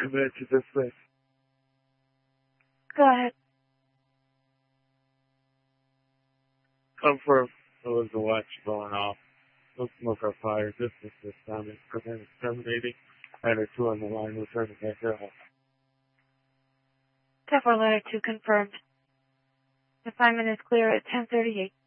commit to this thing. Go ahead. Confirm. There was a watch going off. No smoke or fire. Distance this time. It's terminating. Letter 2 on the line. Returning back to home. 10-4 letter 2 confirmed. Assignment is clear at 10:38.